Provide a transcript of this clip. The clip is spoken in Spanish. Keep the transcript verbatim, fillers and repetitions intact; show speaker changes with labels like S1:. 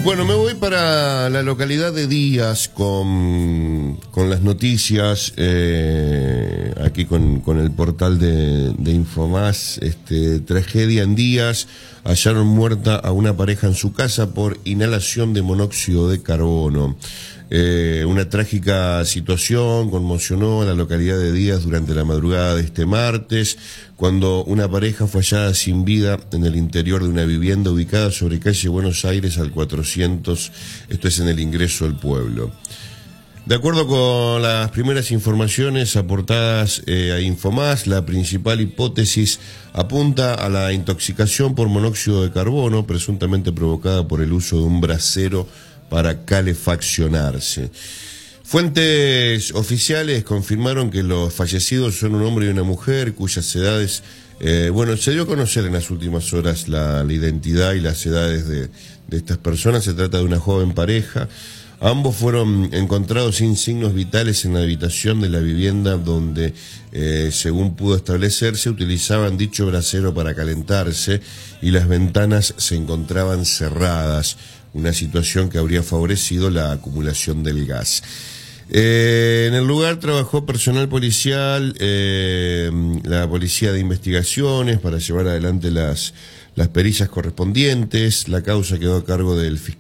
S1: Bueno, me voy para la localidad de Díaz con, con las noticias, eh, aquí con, con el portal de, de Infomás. Este, tragedia en Díaz, hallaron muerta a una pareja en su casa por inhalación de monóxido de carbono. Eh, una trágica situación conmocionó a la localidad de Díaz durante la madrugada de este martes, cuando una pareja fue hallada sin vida en el interior de una vivienda ubicada sobre calle Buenos Aires al cuatrocientos, esto es en el ingreso al pueblo. De acuerdo con las primeras informaciones aportadas eh, a Infomás, la principal hipótesis apunta a la intoxicación por monóxido de carbono, presuntamente provocada por el uso de un brasero para calefaccionarse. Fuentes oficiales confirmaron que los fallecidos son un hombre y una mujer cuyas edades, eh, bueno, se dio a conocer en las últimas horas la, la identidad y las edades de, de estas personas. Se trata de una joven pareja. Ambos fueron encontrados sin signos vitales en la habitación de la vivienda donde, eh, según pudo establecerse, utilizaban dicho brasero para calentarse y las ventanas se encontraban cerradas, una situación que habría favorecido la acumulación del gas. Eh, en el lugar trabajó personal policial, eh, la policía de investigaciones, para llevar adelante las, las pericias correspondientes. La causa quedó a cargo del fiscal